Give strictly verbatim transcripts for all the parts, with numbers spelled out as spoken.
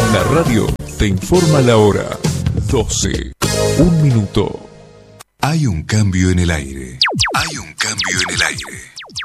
La radio te informa la hora. doce. Un minuto. Hay un cambio en el aire. Hay un cambio en el aire.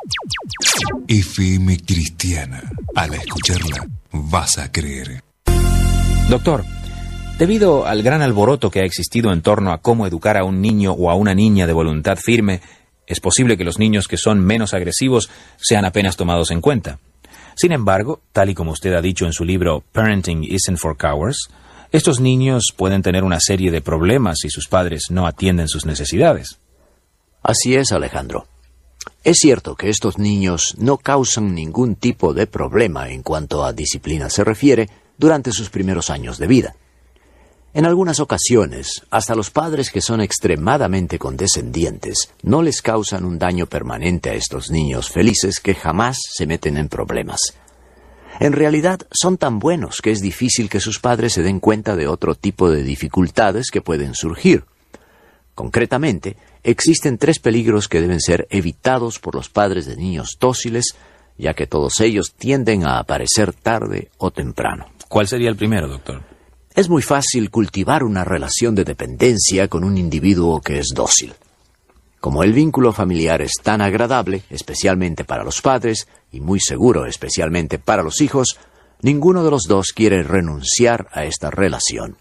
F M Cristiana. Al escucharla, vas a creer. Doctor, debido al gran alboroto que ha existido en torno a cómo educar a un niño o a una niña de voluntad firme, es posible que los niños que son menos agresivos sean apenas tomados en cuenta. Sin embargo, tal y como usted ha dicho en su libro Parenting Isn't for Cowards, estos niños pueden tener una serie de problemas si sus padres no atienden sus necesidades. Así es, Alejandro. Es cierto que estos niños no causan ningún tipo de problema en cuanto a disciplina se refiere durante sus primeros años de vida. En algunas ocasiones, hasta los padres que son extremadamente condescendientes no les causan un daño permanente a estos niños felices que jamás se meten en problemas. En realidad, son tan buenos que es difícil que sus padres se den cuenta de otro tipo de dificultades que pueden surgir. Concretamente, existen tres peligros que deben ser evitados por los padres de niños dóciles, ya que todos ellos tienden a aparecer tarde o temprano. ¿Cuál sería el primero, doctor? Es muy fácil cultivar una relación de dependencia con un individuo que es dócil. Como el vínculo familiar es tan agradable, especialmente para los padres, y muy seguro, especialmente para los hijos, ninguno de los dos quiere renunciar a esta relación.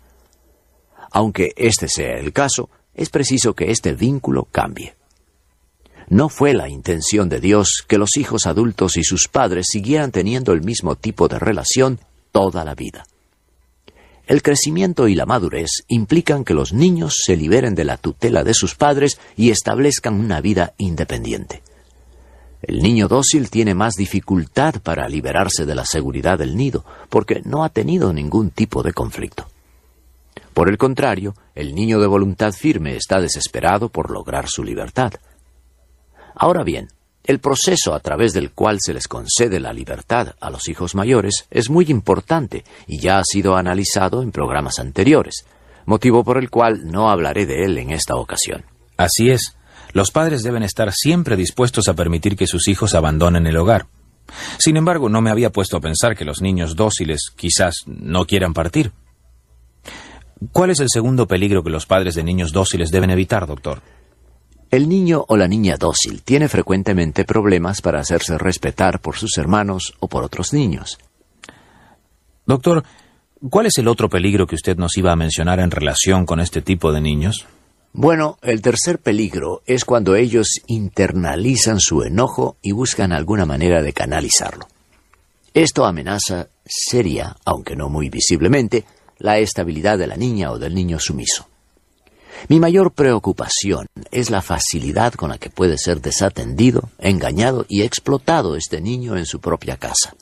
Aunque este sea el caso, es preciso que este vínculo cambie. No fue la intención de Dios que los hijos adultos y sus padres siguieran teniendo el mismo tipo de relación toda la vida. El crecimiento y la madurez implican que los niños se liberen de la tutela de sus padres y establezcan una vida independiente. El niño dócil tiene más dificultad para liberarse de la seguridad del nido, porque no ha tenido ningún tipo de conflicto. Por el contrario, el niño de voluntad firme está desesperado por lograr su libertad. Ahora bien, el proceso a través del cual se les concede la libertad a los hijos mayores es muy importante y ya ha sido analizado en programas anteriores, motivo por el cual no hablaré de él en esta ocasión. Así es. Los padres deben estar siempre dispuestos a permitir que sus hijos abandonen el hogar. Sin embargo, no me había puesto a pensar que los niños dóciles quizás no quieran partir. ¿Cuál es el segundo peligro que los padres de niños dóciles deben evitar, doctor? El niño o la niña dócil tiene frecuentemente problemas para hacerse respetar por sus hermanos o por otros niños. Doctor, ¿cuál es el otro peligro que usted nos iba a mencionar en relación con este tipo de niños? Bueno, el tercer peligro es cuando ellos internalizan su enojo y buscan alguna manera de canalizarlo. Esto amenaza seria, aunque no muy visiblemente, la estabilidad de la niña o del niño sumiso. Mi mayor preocupación es la facilidad con la que puede ser desatendido, engañado y explotado este niño en su propia casa.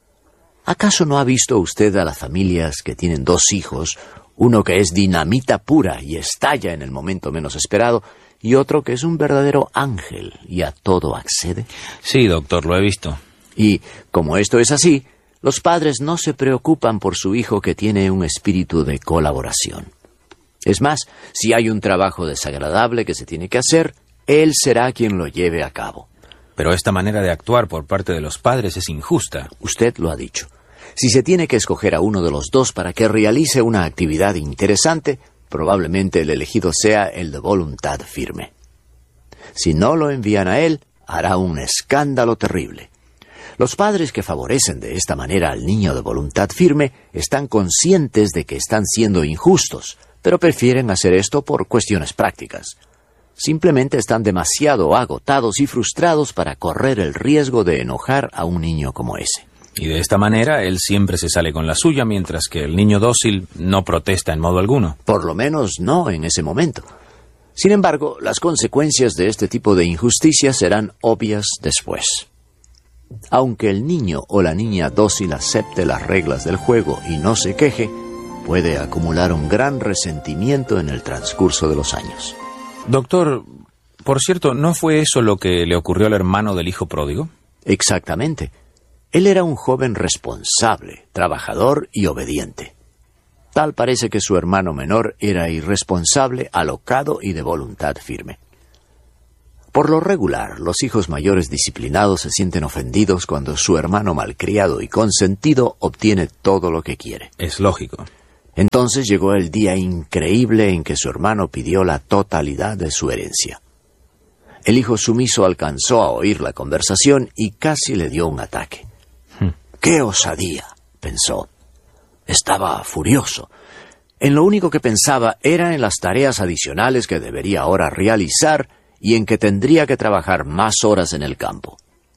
¿Acaso no ha visto usted a las familias que tienen dos hijos, uno que es dinamita pura y estalla en el momento menos esperado, y otro que es un verdadero ángel y a todo accede? Sí, doctor, lo he visto. Y, como esto es así, los padres no se preocupan por su hijo que tiene un espíritu de colaboración. Es más, si hay un trabajo desagradable que se tiene que hacer, él será quien lo lleve a cabo. Pero esta manera de actuar por parte de los padres es injusta. Usted lo ha dicho. Si se tiene que escoger a uno de los dos para que realice una actividad interesante, probablemente el elegido sea el de voluntad firme. Si no lo envían a él, hará un escándalo terrible. Los padres que favorecen de esta manera al niño de voluntad firme están conscientes de que están siendo injustos, pero prefieren hacer esto por cuestiones prácticas. Simplemente están demasiado agotados y frustrados para correr el riesgo de enojar a un niño como ese. Y de esta manera él siempre se sale con la suya, mientras que el niño dócil no protesta en modo alguno. Por lo menos no en ese momento. Sin embargo, las consecuencias de este tipo de injusticia serán obvias después. Aunque el niño o la niña dócil acepte las reglas del juego y no se queje, puede acumular un gran resentimiento en el transcurso de los años. Doctor, por cierto, ¿no fue eso lo que le ocurrió al hermano del hijo pródigo? Exactamente. Él era un joven responsable, trabajador y obediente. Tal parece que su hermano menor era irresponsable, alocado y de voluntad firme. Por lo regular, los hijos mayores disciplinados se sienten ofendidos cuando su hermano malcriado y consentido obtiene todo lo que quiere. Es lógico. Entonces llegó el día increíble en que su hermano pidió la totalidad de su herencia. El hijo sumiso alcanzó a oír la conversación y casi le dio un ataque. Hmm. ¡Qué osadía!, pensó. Estaba furioso. En lo único que pensaba era en las tareas adicionales que debería ahora realizar y en que tendría que trabajar más horas en el campo.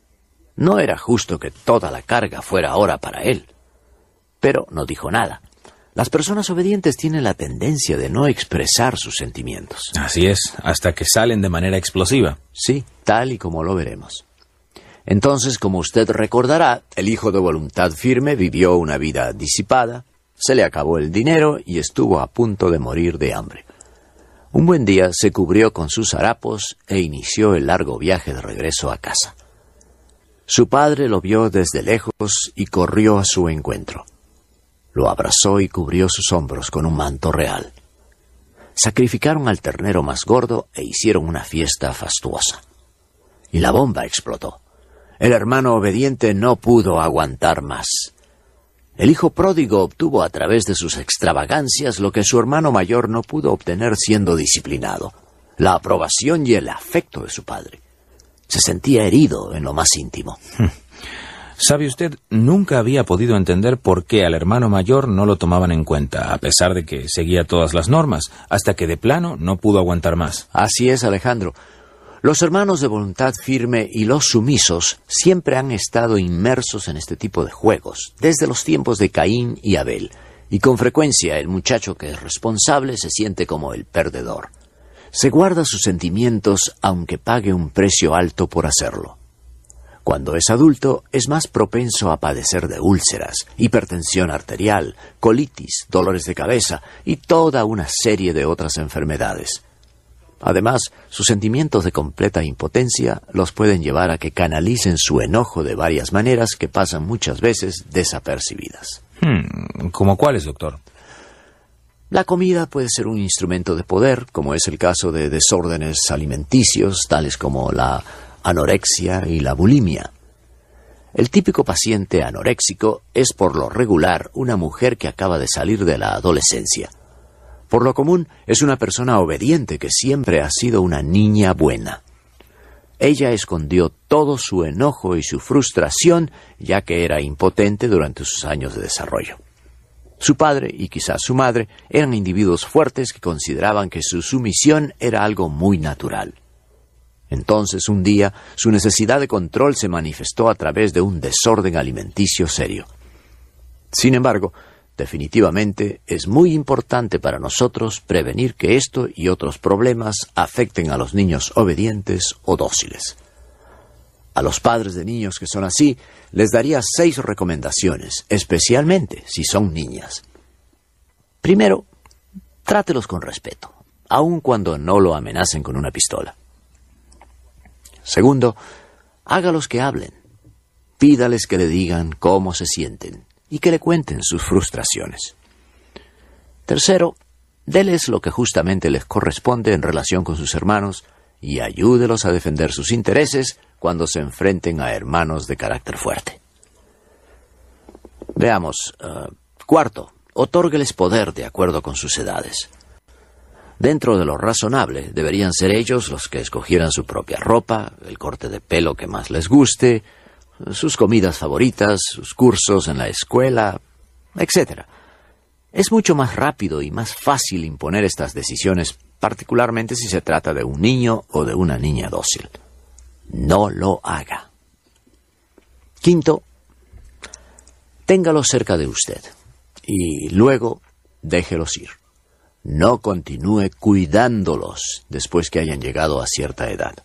No era justo que toda la carga fuera ahora para él. Pero no dijo nada. Las personas obedientes tienen la tendencia de no expresar sus sentimientos. Así es, hasta que salen de manera explosiva. Sí, tal y como lo veremos. Entonces, como usted recordará, el hijo de voluntad firme vivió una vida disipada, se le acabó el dinero y estuvo a punto de morir de hambre. Un buen día se cubrió con sus harapos e inició el largo viaje de regreso a casa. Su padre lo vio desde lejos y corrió a su encuentro. Lo abrazó y cubrió sus hombros con un manto real. Sacrificaron al ternero más gordo e hicieron una fiesta fastuosa. Y la bomba explotó. El hermano obediente no pudo aguantar más. El hijo pródigo obtuvo a través de sus extravagancias lo que su hermano mayor no pudo obtener siendo disciplinado: la aprobación y el afecto de su padre. Se sentía herido en lo más íntimo. ¿Sabe usted? Nunca había podido entender por qué al hermano mayor no lo tomaban en cuenta, a pesar de que seguía todas las normas, hasta que de plano no pudo aguantar más. Así es, Alejandro. Los hermanos de voluntad firme y los sumisos siempre han estado inmersos en este tipo de juegos, desde los tiempos de Caín y Abel, y con frecuencia el muchacho que es responsable se siente como el perdedor. Se guarda sus sentimientos aunque pague un precio alto por hacerlo. Cuando es adulto, es más propenso a padecer de úlceras, hipertensión arterial, colitis, dolores de cabeza y toda una serie de otras enfermedades. Además, sus sentimientos de completa impotencia los pueden llevar a que canalicen su enojo de varias maneras que pasan muchas veces desapercibidas. Hmm, ¿Cómo cuáles, doctor? La comida puede ser un instrumento de poder, como es el caso de desórdenes alimenticios, tales como la anorexia y la bulimia. El típico paciente anoréxico es por lo regular una mujer que acaba de salir de la adolescencia. Por lo común, es una persona obediente que siempre ha sido una niña buena. Ella escondió todo su enojo y su frustración, ya que era impotente durante sus años de desarrollo. Su padre y quizás su madre eran individuos fuertes que consideraban que su sumisión era algo muy natural. Entonces, un día, su necesidad de control se manifestó a través de un desorden alimenticio serio. Sin embargo, definitivamente es muy importante para nosotros prevenir que esto y otros problemas afecten a los niños obedientes o dóciles. A los padres de niños que son así, les daría seis recomendaciones, especialmente si son niñas. Primero, trátelos con respeto, aun cuando no lo amenacen con una pistola. Segundo, hágalos que hablen. Pídales que le digan cómo se sienten y que le cuenten sus frustraciones. Tercero, déles lo que justamente les corresponde en relación con sus hermanos y ayúdelos a defender sus intereses cuando se enfrenten a hermanos de carácter fuerte. Veamos. Uh, cuarto, otórgueles poder de acuerdo con sus edades. Dentro de lo razonable, deberían ser ellos los que escogieran su propia ropa, el corte de pelo que más les guste, sus comidas favoritas, sus cursos en la escuela, etcétera. Es mucho más rápido y más fácil imponer estas decisiones, particularmente si se trata de un niño o de una niña dócil. No lo haga. Quinto, téngalos cerca de usted y luego déjelos ir. No continúe cuidándolos después que hayan llegado a cierta edad.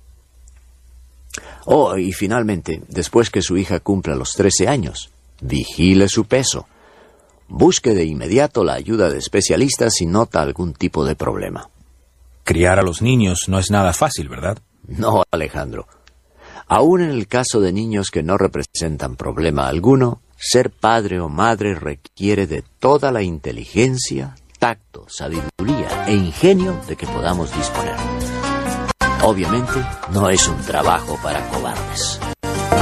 Oh, y finalmente, después que su hija cumpla los trece años, vigile su peso. Busque de inmediato la ayuda de especialistas si nota algún tipo de problema. Criar a los niños no es nada fácil, ¿verdad? No, Alejandro. Aún en el caso de niños que no representan problema alguno, ser padre o madre requiere de toda la inteligencia, tacto, sabiduría e ingenio de que podamos disponer. Obviamente, no es un trabajo para cobardes.